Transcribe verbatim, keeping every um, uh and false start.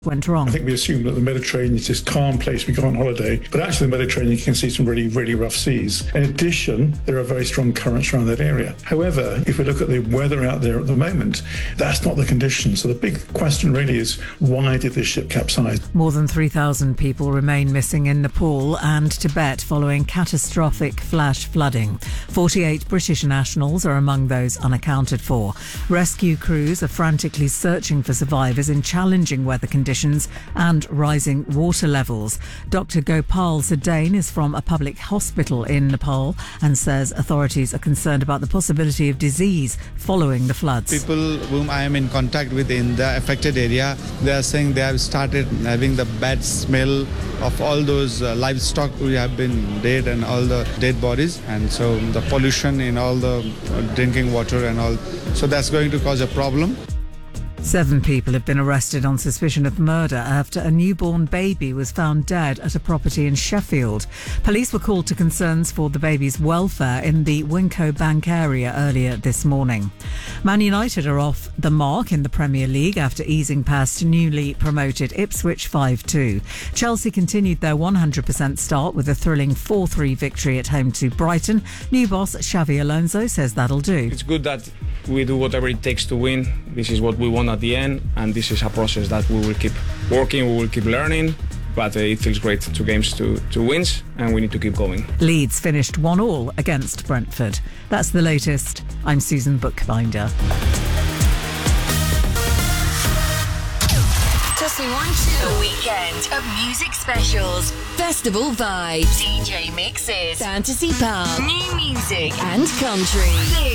went wrong. I think we assume that the Mediterranean is this calm place we go on holiday, but actually the Mediterranean you can see some really, really rough seas. In addition, there are very strong currents around that area. However, if we look at the weather out there at the moment, that's not the condition. So the big question really is, why did this ship capsize? More than three thousand people remain missing in Nepal and Tibet following catastrophic flash flooding. forty-eight British nationals are among those unaccounted for. Rescue crews are frantically searching for survivors in challenging weather conditions and rising water levels. Doctor Gopal Sadain is from a public hospital in Nepal and says authorities are concerned about the possibility of disease following the floods. People whom I am in contact with in the affected area, they are saying they have started having the bad smell of all those uh, livestock who have been dead and all the dead bodies, and so the pollution in all the drinking water and all. So that's going to cause a problem. Seven people have been arrested on suspicion of murder after a newborn baby was found dead at a property in Sheffield. Police were called to concerns for the baby's welfare in the Winco Bank area earlier this morning. Man United are off the mark in the Premier League after easing past newly promoted Ipswich five two. Chelsea continued their one hundred percent start with a thrilling four three victory at home to Brighton. New boss Xavi Alonso says that'll do. It's good that we do whatever it takes to win. This is what we want at the end, and this is a process that we will keep working, we will keep learning, but uh, it feels great. Two games, two, two wins, and we need to keep going. Leeds finished one all against Brentford. That's the latest. I'm Susan Bookbinder. Testing one, two. A weekend of music specials, festival vibes, D J mixes, fantasy pop, new music, and country.